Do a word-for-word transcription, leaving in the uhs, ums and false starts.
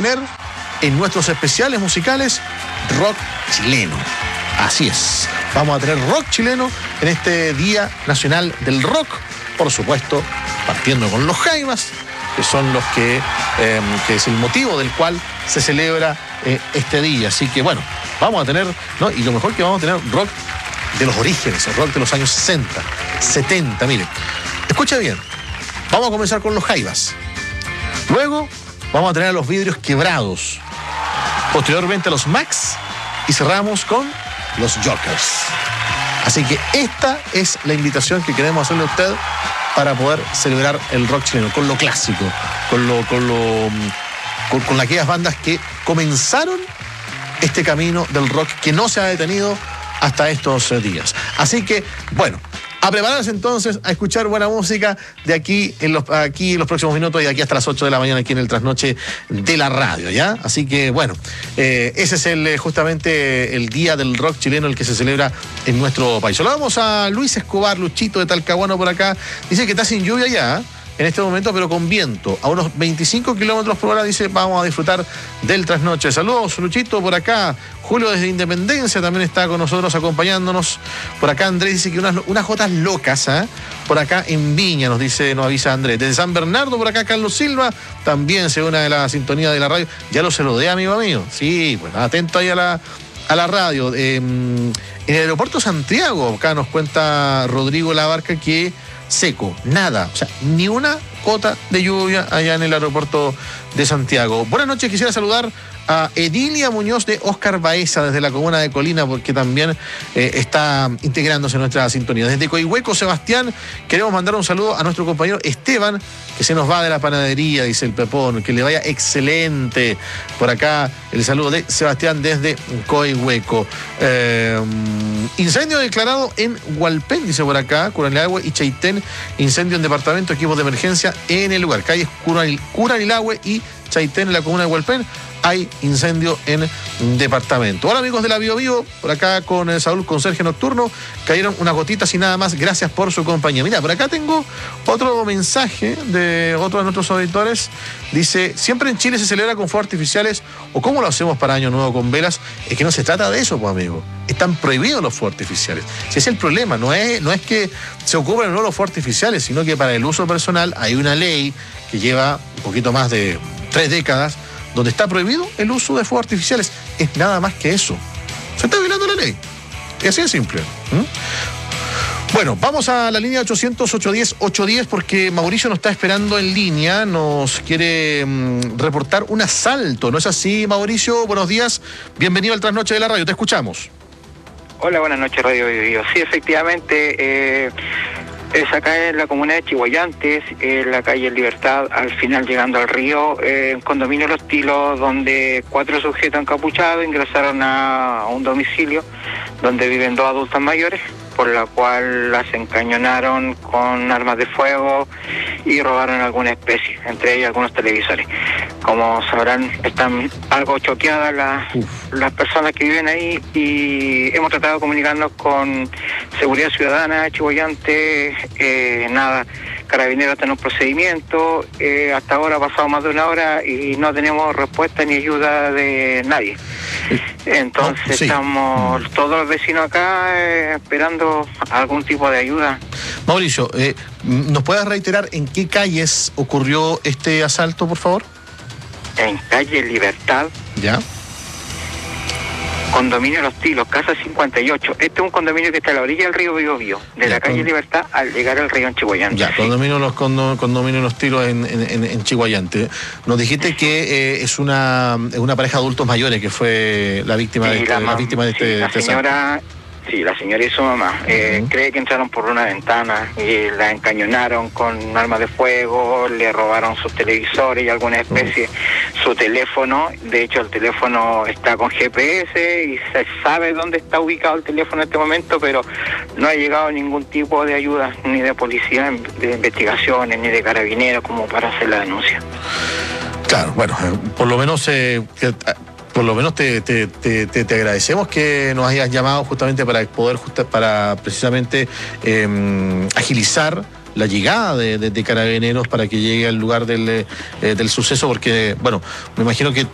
tener en nuestros especiales musicales rock chileno. Así es, vamos a tener rock chileno en este Día Nacional del Rock, por supuesto, partiendo con los Jaivas, que son los que, eh, que es el motivo del cual se celebra eh, este día. Así que bueno, vamos a tener, ¿no? Y lo mejor que vamos a tener rock de los orígenes, el rock de los años sesenta, setenta, miren. Escucha bien, vamos a comenzar con los Jaivas. Luego vamos a tener a los Vidrios Quebrados. Posteriormente a los Max y cerramos con los Jokers. Así que esta es la invitación que queremos hacerle a usted para poder celebrar el rock chileno, con lo clásico, con lo, con lo, con, con aquellas bandas que comenzaron este camino del rock que no se ha detenido hasta estos días. Así que, bueno, a prepararse entonces a escuchar buena música de aquí en los, aquí en los próximos minutos y de aquí hasta las ocho de la mañana aquí en el Trasnoche de la Radio, ¿ya? Así que, bueno, eh, ese es el justamente el Día del Rock chileno, el que se celebra en nuestro país. Saludamos a Luis Escobar, Luchito de Talcahuano por acá. Dice que está sin lluvia ya, ¿eh? En este momento, pero con viento, a unos veinticinco kilómetros por hora. Dice, vamos a disfrutar del trasnoche. Saludos, Luchito, por acá. Julio desde Independencia también está con nosotros acompañándonos. Por acá Andrés dice que unas, unas jotas locas, ¿eh? Por acá en Viña, nos dice, nos avisa Andrés. Desde San Bernardo, por acá Carlos Silva, también se une a la sintonía de la radio. Ya lo saludé, amigo mío. Sí, pues atento ahí a la, a la radio. Eh, en el aeropuerto Santiago, acá nos cuenta Rodrigo Labarca que seco, nada, o sea, ni una gota de lluvia allá en el aeropuerto de Santiago. Buenas noches, quisiera saludar a Edilia Muñoz de Óscar Baeza desde la comuna de Colina, porque también eh, está integrándose en nuestra sintonía. Desde Coihueco, Sebastián, queremos mandar un saludo a nuestro compañero Esteban, que se nos va de la panadería, dice el Pepón, que le vaya excelente. Por acá el saludo de Sebastián desde Coihueco. Eh, incendio declarado en Hualpén, dice por acá, Curanilahue y Chaitén. Incendio en departamento, equipos de emergencia en el lugar. Calles Curanilahue y Chaitén en la comuna de Hualpén. Hay incendio en departamento. Hola amigos de la Bio Bio, por acá con el Saúl Conserje Nocturno, cayeron unas gotitas y nada más, gracias por su compañía. Mira, por acá tengo otro mensaje de otro de nuestros auditores, dice, siempre en Chile se celebra con fuegos artificiales, o cómo lo hacemos para Año Nuevo con velas. Es que no se trata de eso, pues amigo, están prohibidos los fuegos artificiales. Si es el problema, no es, no es que se ocupen o no los fuegos artificiales, sino que para el uso personal hay una ley que lleva un poquito más de tres décadas, donde está prohibido el uso de fuegos artificiales. Es nada más que eso. Se está violando la ley. Y así de simple. ¿Mm? Bueno, vamos a la línea ochocientos, ochocientos diez, ochocientos diez porque Mauricio nos está esperando en línea. Nos quiere mmm, reportar un asalto. ¿No es así, Mauricio? Buenos días. Bienvenido al Trasnoche de la Radio. Te escuchamos. Hola, buenas noches, Radio Bio. Sí, efectivamente, eh, es acá en la comuna de Chihuayantes, en la calle Libertad, al final llegando al río, eh, en condominio Los Tilos, donde cuatro sujetos encapuchados ingresaron a, a un domicilio donde viven dos adultas mayores, por la cual las encañonaron con armas de fuego y robaron alguna especie, entre ellas algunos televisores. Como sabrán, están algo choqueadas las, las personas que viven ahí y hemos tratado de comunicarnos con Seguridad Ciudadana, Chihuayante, eh, nada, Carabineros está en un procedimiento, eh, hasta ahora ha pasado más de una hora y no tenemos respuesta ni ayuda de nadie. Entonces oh, sí. estamos todos los vecinos acá eh, esperando algún tipo de ayuda. Mauricio, eh, ¿nos puedes reiterar en qué calles ocurrió este asalto, por favor? En calle Libertad. Ya. Condominio Los Tilos, casa cincuenta y ocho. Este es un condominio que está a la orilla del río Biobío, de ya, la calle con... Libertad al llegar al río en Chihuayante. Ya, condominio Los condo, condominio Los Tilos en, en, en Chihuayante. Nos dijiste sí. que eh, es una, una pareja de adultos mayores que fue la víctima sí, de, la, la víctima de sí, este, la este señora. Sí, la señora y su mamá eh, uh-huh. cree que entraron por una ventana y la encañonaron con armas de fuego, le robaron sus televisores y alguna especie, uh-huh. su teléfono. De hecho, el teléfono está con G P S y se sabe dónde está ubicado el teléfono en este momento, pero no ha llegado ningún tipo de ayuda, ni de policía, de investigaciones, ni de carabineros como para hacer la denuncia. Claro, bueno, por lo menos... Eh, que, Por lo menos te, te, te, te, te agradecemos que nos hayas llamado justamente para poder, justa, para precisamente eh, agilizar la llegada de, de, de carabineros para que llegue al lugar del, eh, del suceso, porque, bueno, me imagino que